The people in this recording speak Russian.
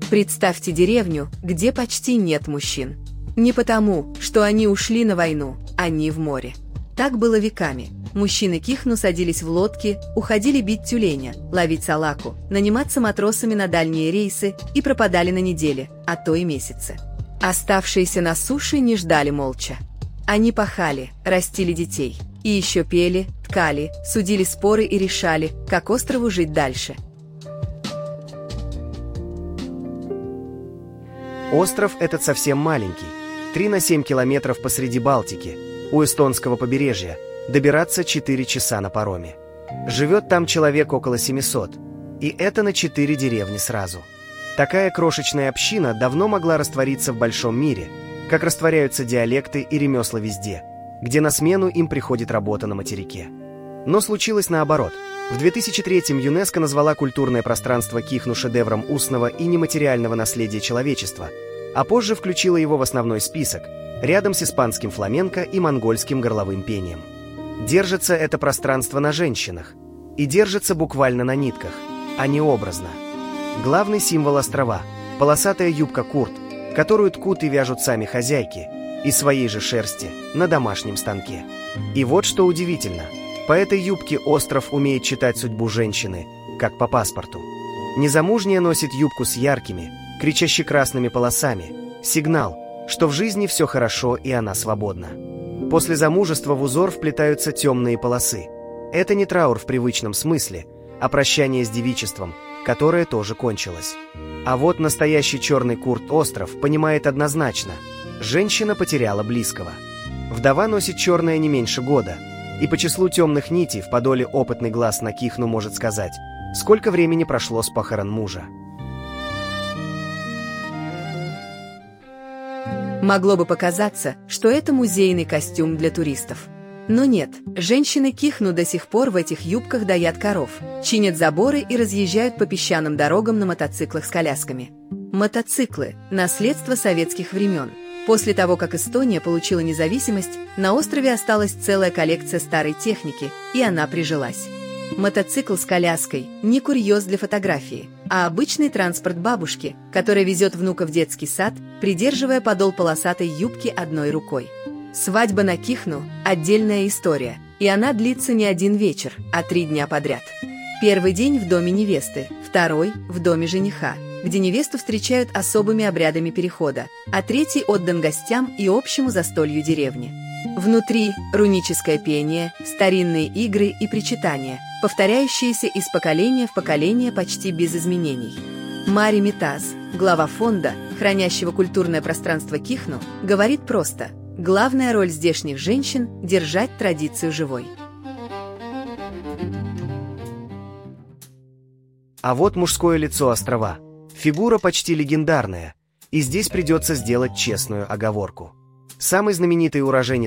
Представьте деревню, где почти нет мужчин. Не потому, что они ушли на войну, они в море. Так было веками. Мужчины Кихну садились в лодки, уходили бить тюленя, ловить салаку, наниматься матросами на дальние рейсы и пропадали на недели, а то и месяцы. Оставшиеся на суше не ждали молча. Они пахали, растили детей. И еще пели, ткали, судили споры и решали, как острову жить дальше. Остров этот совсем маленький. 3 на 7 километров посреди Балтики, у эстонского побережья, добираться 4 часа на пароме. Живет там человек около 700, и это на 4 деревни сразу. Такая крошечная община давно могла раствориться в большом мире, как растворяются диалекты и ремесла везде, где на смену им приходит работа на материке. Но случилось наоборот. В 2003-м ЮНЕСКО назвала культурное пространство Кихну шедевром устного и нематериального наследия человечества, а позже включила его в основной список, рядом с испанским фламенко и монгольским горловым пением. Держится это пространство на женщинах. И держится буквально на нитках, а не образно. Главный символ острова – полосатая юбка-курт, которую ткут и вяжут сами хозяйки, из своей же шерсти, на домашнем станке. И вот что удивительно. По этой юбке остров умеет читать судьбу женщины, как по паспорту. Незамужняя носит юбку с яркими, кричаще красными полосами. Сигнал, что в жизни все хорошо и она свободна. После замужества в узор вплетаются темные полосы. Это не траур в привычном смысле, а прощание с девичеством, которое тоже кончилось. А вот настоящий черный курт-остров понимает однозначно – женщина потеряла близкого. Вдова носит черное не меньше года, и по числу темных нитей в подоле опытный глаз на Кихну может сказать, сколько времени прошло с похорон мужа. Могло бы показаться, что это музейный костюм для туристов. Но нет, женщины Кихну до сих пор в этих юбках доят коров, чинят заборы и разъезжают по песчаным дорогам на мотоциклах с колясками. Мотоциклы – наследство советских времен. После того, как Эстония получила независимость, на острове осталась целая коллекция старой техники, и она прижилась. Мотоцикл с коляской – не курьез для фотографии, а обычный транспорт бабушки, которая везет внука в детский сад, придерживая подол полосатой юбки одной рукой. Свадьба на Кихну – отдельная история, и она длится не один вечер, а 3 дня подряд. Первый день в доме невесты, второй – в доме жениха, где невесту встречают особыми обрядами перехода, а третий отдан гостям и общему застолью деревни. Внутри – руническое пение, старинные игры и причитания, повторяющиеся из поколения в поколение почти без изменений. Мари Митаз, глава фонда, хранящего культурное пространство Кихну, говорит просто: главная роль здешних женщин – держать традицию живой. А вот мужское лицо острова. Фигура почти легендарная, и здесь придется сделать честную оговорку. Самый знаменитый уроженец